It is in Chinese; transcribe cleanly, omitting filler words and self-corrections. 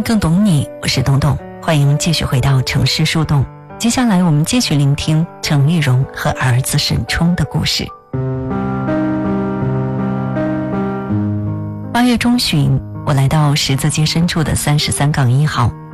更懂你，我是东东，欢迎继续回到城市树洞。接下来我们继续聆听陈丽蓉和儿子沈冲的故事。8月中旬，我来到十字街深处的33-1号，